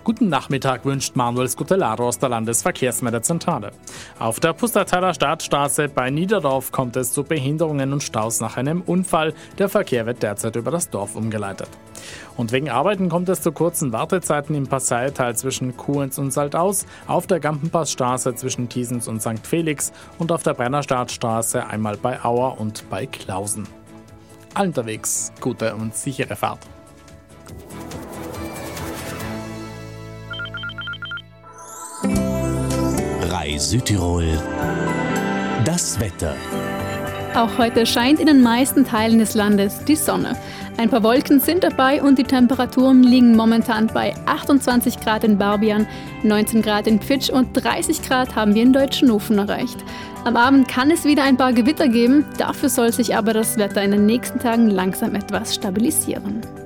Guten Nachmittag wünscht Manuel Scutellaro aus der Landesverkehrsmeldezentrale. Auf der Pustertaler Stadtstraße bei Niederdorf kommt es zu Behinderungen und Staus nach einem Unfall. Der Verkehr wird derzeit über das Dorf umgeleitet. Und wegen Arbeiten kommt es zu kurzen Wartezeiten im Passeital zwischen Kuhens und Saltaus, auf der Gampenpassstraße zwischen Thiesens und St. Felix und auf der Brennerstadtstraße einmal bei Auer und bei Klausen. Allen unterwegs gute und sichere Fahrt. Südtirol. Das Wetter. Auch heute scheint in den meisten Teilen des Landes die Sonne. Ein paar Wolken sind dabei und die Temperaturen liegen momentan bei 28 Grad in Barbian, 19 Grad in Pfitsch und 30 Grad haben wir in Deutschenhofen erreicht. Am Abend kann es wieder ein paar Gewitter geben, dafür soll sich aber das Wetter in den nächsten Tagen langsam etwas stabilisieren.